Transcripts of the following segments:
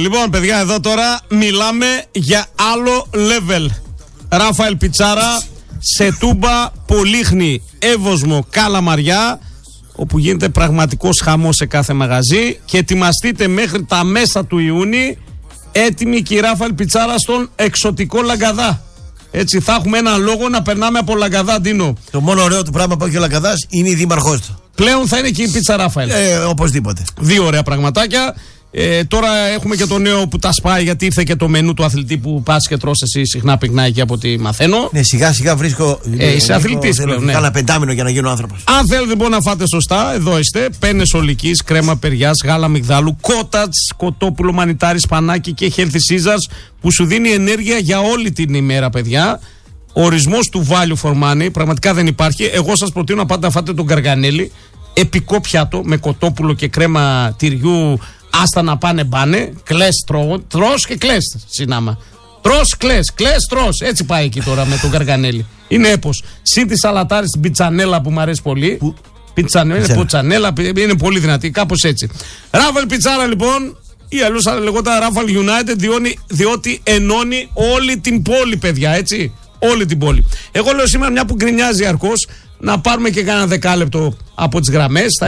Λοιπόν, παιδιά, εδώ τώρα μιλάμε για άλλο level. Ράφαελ Πιτσάρα, σε Τούμπα, Πολύχνη, Εύωσμο, Καλαμαριά, όπου γίνεται πραγματικός χαμός σε κάθε μαγαζί. Και ετοιμαστείτε μέχρι τα μέσα του Ιούνιου, έτοιμη και η Ράφαελ Πιτσάρα στον εξωτικό Λαγκαδά. Έτσι θα έχουμε ένα λόγο να περνάμε από Λαγκαδά, Ντίνο. Το μόνο ωραίο του πράγμα που έχει ο Λαγκαδάς είναι η δήμαρχός του. Πλέον θα είναι και η πίτσα Ράφαελ. Οπωσδήποτε. Δύο ωραία πραγματάκια. Τώρα έχουμε και το νέο που τα σπάει, γιατί ήρθε και το μενού του αθλητή που πας και τρως εσύ συχνά πυκνά εκεί από ό,τι μαθαίνω. Ναι, σιγά σιγά βρίσκω. Είσαι αθλητής πλέον. Ναι. Κάνα πεντάμινο για να γίνω άνθρωπος. Αν θέλετε λοιπόν να φάτε σωστά, εδώ είστε. Πένες ολικής, κρέμα περιάς, γάλα μυγδάλου, κότατς, κοτόπουλο μανιτάρι, σπανάκι και healthy scissors που σου δίνει ενέργεια για όλη την ημέρα, παιδιά. Ορισμός του value for money, πραγματικά δεν υπάρχει. Εγώ σας προτείνω να πάτε να φάτε τον Γκαργανέλη. Επικό πιάτο με κοτόπουλο και κρέμα τυριού. Άστα να πάνε μπάνε, κλαις τρως και κλαις συνάμα. Τρως, κλαις, τρως. Έτσι πάει εκεί τώρα με τον Γκαργανέλη. Είναι έπος. Συν τη σαλατάρι στην πιτσανέλα που μου αρέσει πολύ. Πιτσανέλα, ποτσανέλα, είναι πολύ δυνατή, κάπως έτσι. Ράφαελ Πιτσάρα λοιπόν, ή αλλιώς θα λεγόταν Ράφαελ United, διότι ενώνει όλη την πόλη, παιδιά, έτσι. Όλη την πόλη. Εγώ λέω σήμερα, μια που γκρινιάζει αρκώς, να πάρουμε και κάνα δεκάλεπτο από τις γραμμές, τα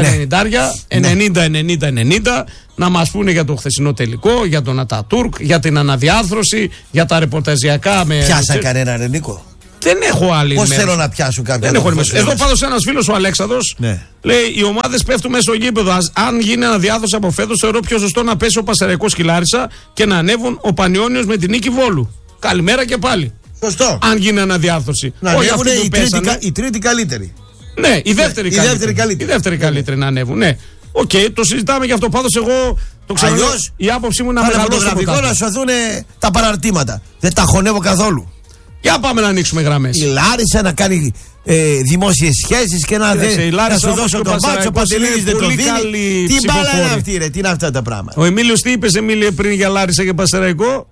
90-90-90, να μας πούνε για το χθεσινό τελικό, για τον Ατατούρκ, για την αναδιάρθρωση, για τα ρεπορταζιακά. Πιάσα κανένα, ρε Νίκο? Δεν έχω άλλη. Πώς θέλω να πιάσουν κάποια. Δεν έχω εδώ πάντως ένας φίλος, ο Αλέξανδρος, λέει: οι ομάδες πέφτουν μέσα στο γήπεδο. Αν γίνει αναδιάρθρωση από φέτος, θεωρώ πιο σωστό να πέσει ο Πασαραϊκός Κιλάρισα και να ανέβουν ο Πανιόνιος με την Νίκη Βόλου. Καλημέρα και πάλι. Σωστό. Αν γίνει αναδιάρθρωση. Να ανέβουν η τρίτη καλύτερη. Ναι, η δεύτερη καλύτερη. Η δεύτερη καλύτερη να ανέβουν. Ναι. Οκ, το συζητάμε γι' αυτό. Πάντως εγώ το ξέρω. Η άποψή μου είναι να μεγαλώσει το φωτογραφικό να σωθούν τα παραρτήματα. Δεν τα χωνεύω καθόλου. Για πάμε να ανοίξουμε γραμμές. Η Λάρισα να κάνει δημόσιες σχέσεις και να σου δώσω τον μπάτσο. Ο Παντελίδης δεν το δίνει. Τι μπάλα είναι αυτή, ρε? Τι είναι αυτά τα πράγματα? Ο Εμίλιος τι είπες, Εμίλιο, πριν για Λάρισα και Πασαραϊκό?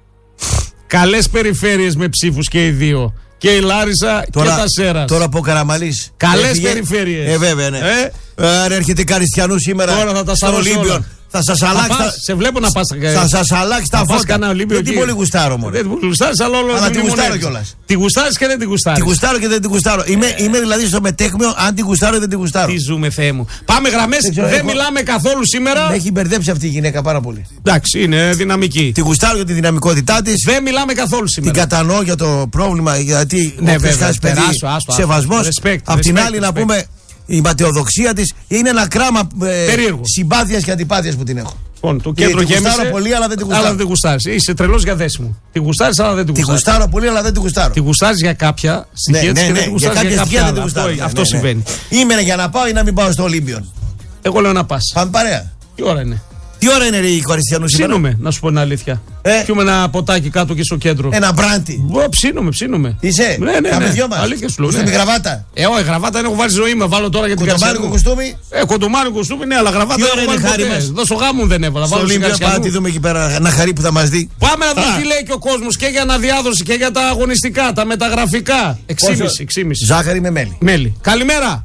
Καλές περιφέρειες με ψήφους και οι δύο. Και η Λάρισα τώρα, και τα Σέρας. Τώρα από Καραμαλής. Καλές περιφέρειες. Βέβαια, ναι. Αν έρχεται Καριστιανού σήμερα στο Ολύμπιο, θα σας αλλάξει. Σε βλέπω να πας. Θα σας αλλάξει τα φώτα. Δεν την πολύ γουστάρω μόνο. Δεν την γουστάρεις, αλλά την γουστάρω κιόλας. Τη γουστάρεις και δεν την γουστάρεις. Τη γουστάρω και δεν την γουστάρω. Είμαι δηλαδή στο μετέχμιο, αν την γουστάρω δεν την γουστάρω. Τι ζούμε, Θεέ μου. Πάμε γραμμές, δεν μιλάμε καθόλου σήμερα. Με έχει μπερδέψει αυτή η γυναίκα πάρα πολύ. Εντάξει, είναι δυναμική. Τη γουστάρω για τη δυναμικότητά της. Δεν μιλάμε καθόλου σήμερα. Την κατανοώ για το πρόβλημα, γιατί όποιος χάσει παιδί, σεβασμός. Απ' την άλλη να πούμε, η ματαιοδοξία της είναι ένα κράμα συμπάθειας και αντιπάθειας που την έχω. Λοιπόν, το κέντρο γέμισε. Τη γουστάρω πολύ, αλλά δεν τη γουστάρω. Αλλά δεν γουστάρεις. Είσαι τρελός για δέσιμο. Τη γουστάρεις, αλλά δεν τη γουστάρεις. Τη γουστάρω πολύ, αλλά δεν τη γουστάρω. Τη γουστάρεις για κάποια στοιχεία της και δεν τη γουστάρεις για κάποια άλλα. Αυτό συμβαίνει. Είμαι για να πάω ή να μην πάω στο Ολύμπιον. Εγώ λέω να πας. Πάμε παρέα. Τι ώρα είναι? Τι ώρα είναι η Κοριστιανού σήμερα? Ψήνουμε, να σου πω την αλήθεια. Πιούμε ένα ποτάκι κάτω και στο κέντρο. Ένα μπράντι. Ψήνουμε. Είσαι? Ναι. Με δυο μας. Αλήθεια σου λέω. Στην γραβάτα. Η γραβάτα είναι, έχω βάλει ζωή μου. Βάλω τώρα για την καρδιά. Κοντομάνικο κουστούμι. Κοντομάνικο κουστούμι, ναι, αλλά γραβάτα δεν έχω βάλει. Δώσω γάμου δεν έβαλα. Στο Ολύμπιο πάμε να τη δούμε εκεί πέρα. Ένα χαρί που θα μας δει. Πάμε να δούμε τι λέει και ο κόσμος και για αναδιάδοση και για τα αγωνιστικά, τα μεταγραφικά. 6,5. Ζάχαρη με μέλι. Καλημέρα.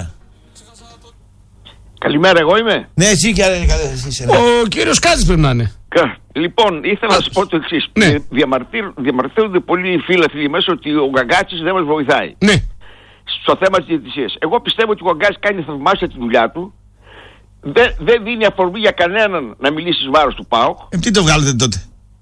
Καλημέρα, εγώ είμαι. Ναι, εσύ και εσύ. Ο κύριος Κάζης πρέπει να είναι. Λοιπόν, ήθελα να σας πω το εξής. Ναι. Διαμαρτύρονται πολλοί φίλοι μέσα ότι ο Γκαγκάτσης δεν μας βοηθάει. Ναι. Στο θέμα της διαιτησίας. Εγώ πιστεύω ότι ο Γκαγκάτσης κάνει θαυμάσια τη δουλειά του. Δεν δίνει αφορμή για κανέναν να μιλήσει εις βάρος του ΠΑΟΚ. Τι το βγάλετε τότε?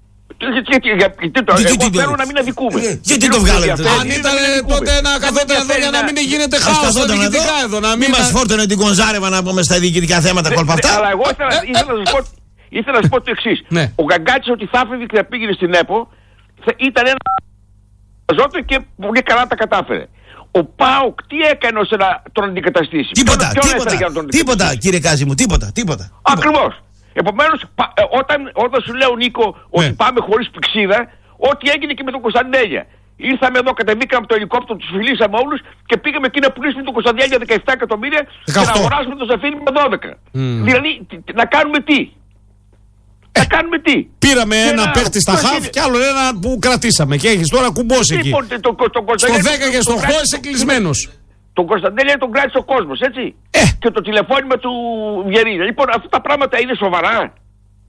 Εγώ θέλω να μην αδικούμε. Γιατί το βγάλετε? Αν ήταν τότε να καθόταν εδώ για να μην γίνεται χάος στα διοικητικά εδώ. Μην μας φόρτωνε την κονζάρεβα να πούμε στα διοικητικά θέματα κόλπα αυτά. Αλλά εγώ ήθελα να σας πω το εξής. Ο Γκαγκάτσης ότι θα έφευγε και θα πήγαινε στην ΕΠΟ ήταν ένα ζώτο και πολύ καλά τα κατάφερε. Ο ΠΑΟΚ τι έκανε ώστε να τον αντικαταστήσει? Τίποτα κύριε Κάζη μου, τίποτα. Ακριβώς. Επομένως, όταν σου λέω Νίκο ότι πάμε χωρίς πηξίδα, ό,τι έγινε και με τον Κωνσταντέλια. Ήρθαμε εδώ, κατεβήκαμε από το ελικόπτερο, τους φιλήσαμε όλους και πήγαμε εκεί να πουλήσουμε τον Κωνσταντέλια 17 εκατομμύρια και να αγοράσουμε τον Ζαφίρι με 12. Δηλαδή, να κάνουμε τι? Πήραμε ένα παίχτη στα χαφ και άλλο ένα που κρατήσαμε και έχεις τώρα κουμπώσει εκεί. Στο 10 και στο 8 είσαι κλεισμένος. Τον Κωνσταντέλια τον κράτησε ο κόσμος, έτσι. Και το τηλεφώνημα του Βιερίνια. Λοιπόν, αυτά τα πράγματα είναι σοβαρά.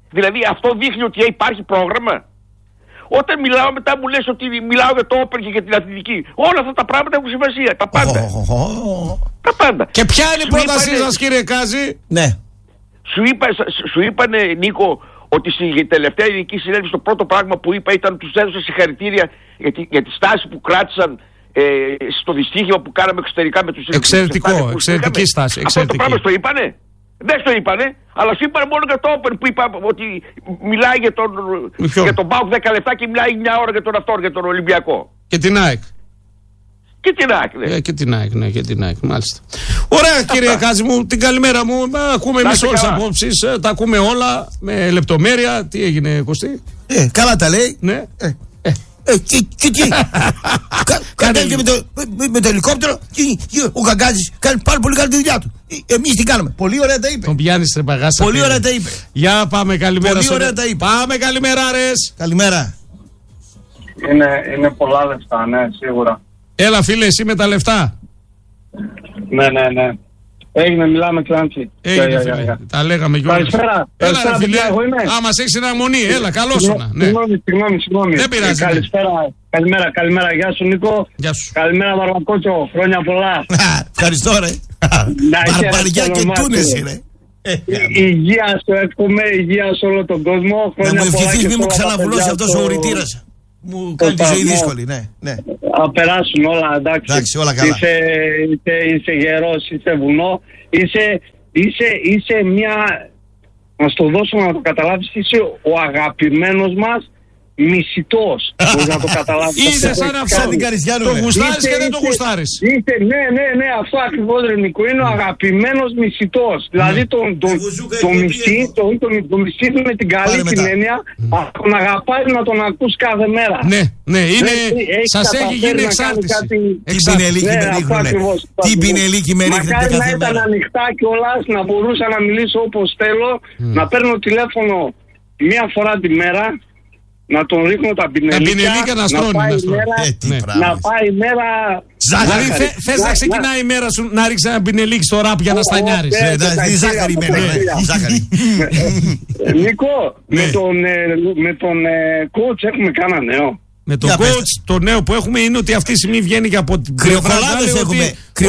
Δηλαδή αυτό δείχνει ότι υπάρχει πρόγραμμα. Όταν μιλάω μετά μου λες ότι μιλάω για το Open και για την αθλητική. Όλα αυτά τα πράγματα έχουν σημασία. Τα πάντα. Τα πάντα. Και ποια είναι η πρότασή σας, κύριε Κάζη? Ναι. Σου είπανε, Νίκο, ότι στη τελευταία ειδική συνέντευξη το πρώτο πράγμα που είπα ήταν τους έδωσα συγχαρητήρια για τη στάση που κράτησαν στο δυστύχημα που κάναμε εξωτερικά με τους εξαιρετική στάση. Αυτό το πράγμα στο είπανε? Δεν στο είπανε, αλλά σου είπανε μόνο για το Open που είπα ότι μιλάει για τον ΠΑΟΚ 10 λεπτά και μιλάει μια ώρα για τον αυτόν, για τον Ολυμπιακό. Και την ΑΕΚ. Και την ΑΕΚ, ναι. Και την ΑΕΚ, ναι, και την ΑΕΚ, μάλιστα. Ωραία, κύριε Κάζη μου, την καλημέρα μου. Ακούμε εμείς όλες τις απόψεις, τα ακούμε όλα με λεπτομέρεια. Τι έγινε, Κωστή? Καλά τα λέει. Ναι. Και τι. Κατέβηκε με το ελικόπτερο και ο Καγκάζης κάνει πάρα πολύ καλή τη δουλειά του. Εμείς τι κάναμε? Πολύ ωραία τα είπε. Τον πιάνεις ρε παγάσα. Πολύ ωραία τα είπε. Για πάμε, καλημέρα. Πολύ ωραία τα είπε. Πάμε, καλημέρα ρες. Καλημέρα. Είναι πολλά λεφτά, ναι, σίγουρα. Έλα φίλε, εσύ με τα λεφτά. Ναι. Έγινε, μιλάμε Κλάντσι. Έγινε, φίλε. Τα λέγαμε Γιώργο. Καλησπέρα. Έλα ρε φίλε. Μας έχεις εναγμονή. Έλα, καλώς σου. Συγγνώμη. Δεν πειράζει. Καλημέρα. Γεια σου Νίκο. Γεια σου. Καλημέρα Βαρβακότσο. Χρόνια πολλά. Ευχαριστώ ρε. Μπαρμπαριά και τούνες ρε. Υγεία σου εύχομαι, υγεία σε όλο τον κόσμο. Να μου ευχηθείς μη μου ξαναβουλώσει αυτός ο ουρητήρας. Μου κάνει τη ζωή δύσκολη, ναι. Να περάσουν όλα, εντάξει. Όλα καλά. Είσαι γερός, είσαι βουνό. Είσαι μια... Να στο δώσω να το καταλάβεις, είσαι ο αγαπημένος μας μισητός. Μπορείς να το καταλάβεις. Είσαι σαν αυτό. Το γουστάρεις και δεν το γουστάρεις. Ναι, αυτό ακριβώς ρε Νίκο. Είναι ο αγαπημένος μισητός. Δηλαδή το μισεί με την καλή την έννοια, τον αγαπάει να τον ακούς κάθε μέρα. Ναι, σας έχει γίνει εξάρτηση. Τι πινελίκι με ρίχνετε κάθε μέρα. Μακάρι να ήταν ανοιχτά κιόλας, να μπορούσα να μιλήσω όπως θέλω, να παίρνω τηλέφωνο μία φορά τη μέρα, να τον ρίχνω τα πινελίκια, να στρώνει. Να πάει η μέρα. Δηλαδή θες να ξεκινάει η μέρα σου να ρίξει ένα πινελίκι στο ράπ για να στανιάρεις. Ζάχαρη η μέρα. Νίκο, με τον coach έχουμε κάνα νέο? Με τον coach το νέο που έχουμε είναι ότι αυτή τη στιγμή βγαίνει και από την κρυοκολλάδες έχουμε.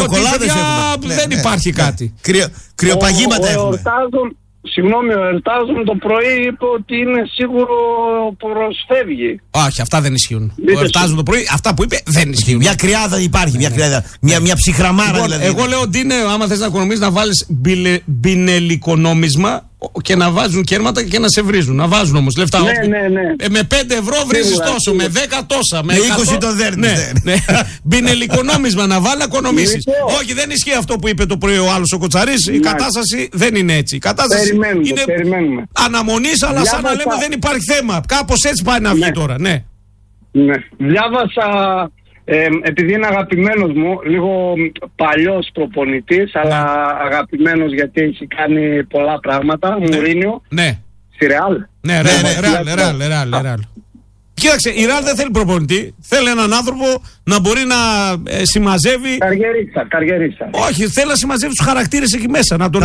Δεν υπάρχει κάτι. Κρυοπαγήματα έχουμε. Συγγνώμη, ο Ερτάζον το πρωί είπε ότι είναι σίγουρο προσφεύγει. Όχι, αυτά δεν ισχύουν. Ο Ερτάζον το πρωί, αυτά που είπε δεν ισχύουν. Μια κρυάδα υπάρχει, μια ψυχραμάρα δηλαδή. Εγώ λέω ότι είναι, άμα θες να οικονομήσεις, να βάλεις μπινελικονόμισμα και να βάζουν κέρματα και να σε βρίζουν. Να βάζουν όμως λεφτά. Ναι. Με 5 ευρώ βρίζεις τόσο, με 10 τόσα. Με 20 το δέρνεις. Μπινελικονόμισμα να βάλει να οικονομήσεις. Όχι, δεν ισχύει αυτό που είπε το πρωί ο άλλος ο Κοτσαρής. Η κατάσταση δεν είναι έτσι. Η κατάσταση είναι αναμονής, αλλά σαν να λέμε δεν υπάρχει θέμα. Κάπως έτσι πάει να βγει τώρα. Ναι. Διάβασα, επειδή είναι αγαπημένος μου, λίγο παλιός προπονητής, αλλά αγαπημένος γιατί έχει κάνει πολλά πράγματα, Μουρίνιο, στη Ρεάλ. Ναι, Ρεάλ. Κοίταξε, η Ρεάλ δεν θέλει προπονητή, θέλει έναν άνθρωπο να μπορεί να συμμαζεύει. Καριερίστα. Όχι, θέλει να συμμαζεύει τους χαρακτήρες εκεί μέσα. Να τον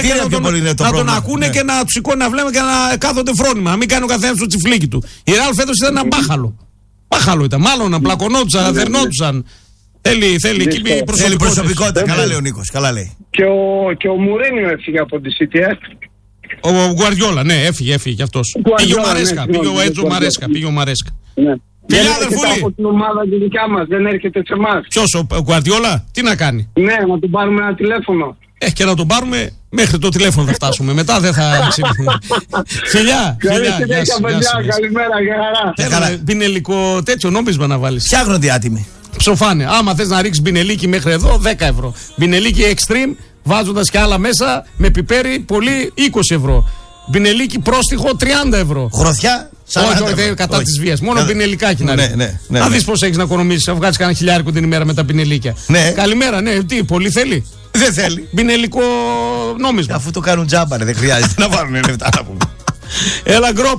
ακούνε και να τους σηκώνει να βλέπουμε και να κάθονται φρόνημα. Να μην κάνει ο καθένας το τσιφλίκι του. Η Ρεάλ φέτος ήταν ένα μπάχαλο. Πάχαλο ήταν, μάλλον να πλακωνόντουσαν, να δερνόντουσαν. Θέλει προσωπικότητα. Καλά λέει ο Νίκος, καλά λέει. Και ο Μουρίνιο έφυγε από τη City. Ο Γκουαρδιόλα, ναι, έφυγε κι αυτός. Πήγε ο Μαρέσκα, πήγε ο Μαρέσκα. Φιλιά αδερφούλη. Από την ομάδα τη δικιά μας, δεν έρχεται σε εμάς. Ποιος, ο Γκουαρδιόλα, τι να κάνει? Ναι, να τον πάρουμε ένα τηλέφωνο. Και να τον πάρουμε μέχρι το τηλέφωνο θα φτάσουμε. Μετά δεν θα Φιλιά. Καλημέρα, για χαρά. Πινελικό τέτοιο νόμισμα να βάλεις. Φτιάχνονται άτιμοι. Ψοφάνε. Άμα θες να ρίξεις μπινελίκι μέχρι εδώ, 10 ευρώ. Μπινελίκι extreme, βάζοντας και άλλα μέσα, με πιπέρι, πολύ 20 ευρώ. Μπινελίκι πρόστιχο 30 ευρώ. Γροθιά 40 όχι, κατά της βίας. Μόνο μπινελικάκι να ρίξεις. Να δεις πώς έχεις να οικονομήσεις. Να βγάλεις κανένα χιλιάρικο την ημέρα με τα μπινελίκια. Καλημέρα, ναι. Τι, πολύ θέλει? Δεν θέλει. Μπινελικό νόμισμα. Αφού το κάνουν τζάμπα, δεν χρειάζεται να βάλουν λεφτά να πούμε. Έλα, Γκροπ.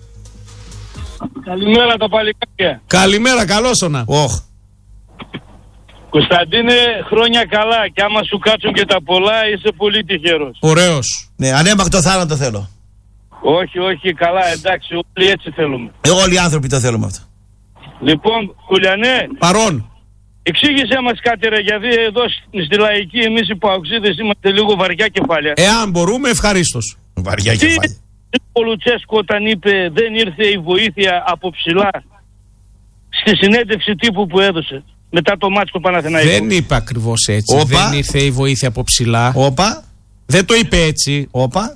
Καλημέρα τα παλικάρια. Καλημέρα, καλόσωνα. Κωνσταντίνε, χρόνια καλά. Και άμα σου κάτσουν και τα πολλά, είσαι πολύ τυχερός. Ωραίος. Ναι, ανέμακτο θάνατο θέλω. Όχι, καλά, εντάξει, όλοι έτσι θέλουμε. Όλοι οι άνθρωποι το θέλουμε αυτό. Λοιπόν, Κουλιανέ. Παρόν. Εξήγησέ μας κάτι ρε, γιατί εδώ στη Λαϊκή εμείς οι Παοξίδες είμαστε λίγο βαριά κεφάλια. Εάν μπορούμε, ευχαρίστως. Βαριά κεφάλια. Ο Λουτσέσκο όταν είπε δεν ήρθε η βοήθεια από ψηλά στη συνέντευξη τύπου που έδωσε μετά το μάτς του Παναθηναϊκού. Δεν είπε ακριβώς έτσι. Δεν ήρθε η βοήθεια από ψηλά. Δεν το είπε έτσι.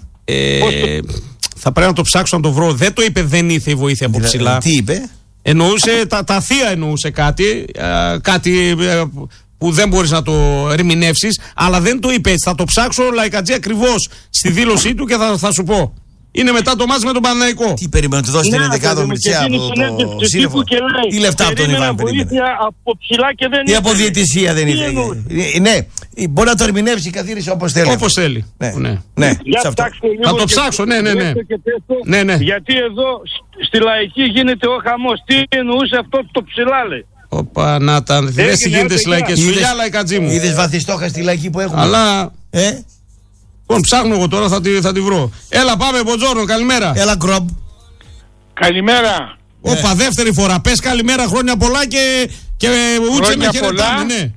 Θα πρέπει να το ψάξω να το βρω. Δεν το είπε δεν ήρθε η βοήθεια από ψηλά. Τι είπε? Εννοούσε, τα θεία εννοούσε κάτι που δεν μπορείς να το ερμηνεύσεις, αλλά δεν το είπε έτσι. Θα το ψάξω Λαϊκατζή ακριβώς στη δήλωσή του και θα σου πω. Είναι μετά το μάτς με τον Παναθηναϊκό. Τι περιμένω, του δώσει την 11η Μιρτσέα από το σύννεφο. Τι λεφτά από τον Ιβάν περίμενε. Από ψηλά και δεν ή από διαιτησία δεν ήρθε. Ναι, μπορεί να το ερμηνεύσει η καθήλυση όπως θέλει. Όπως θέλει. Ναι. Θα το ψάξω, ναι. Γιατί εδώ στη Λαϊκή γίνεται ο χαμός. Τι εννοούσε αυτό το ψηλά, λέει. Οπα, Νάτα, δεν γίνεται στις Λαϊκές. Φιλιά, Λαϊκατζή μου. Είδες βαθιστόχα στη Λαϊκή που έχουμε. Αλλά. Λοιπόν, ψάχνω εγώ τώρα, θα τη βρω. Έλα, πάμε, Μποτζόρνο, καλημέρα. Έλα, Κρόμπ. Καλημέρα. Όπα, δεύτερη φορά. Πες καλημέρα, χρόνια πολλά και ούτσε με χαιρετάμε, ναι.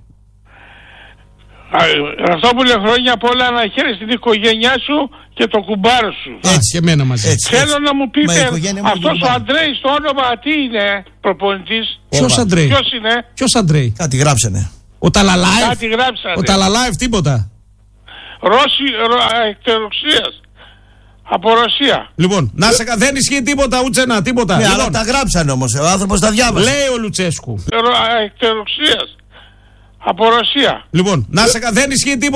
Ραστόπουλε, χρόνια πολλά να χαίρεσαι την οικογένειά σου και το κουμπάρο σου. Έτσι, και εμένα μαζί. Θέλω να μου πείτε, αυτός ο Αντρέη στο όνομα τι είναι, προπονητής? Ποιος Αντρέη? Ποιος Αντρέη? Κάτι γράψανε. Ο Ταλαλάεφ. Ο Ταλαλάεφ τίποτα. Εκτεροξίας. Από Ρωσία. Λοιπόν, δεν ισχύει τίποτα, ούτε τίποτα. Ναι, αλλά τα γράψανε όμως, ο άνθρωπος τα διάβασε. Λέει ο Λουτσέσκου. Εκτεροξίας. Από Ρωσία. Λοιπόν, δεν ισχύει τίποτα.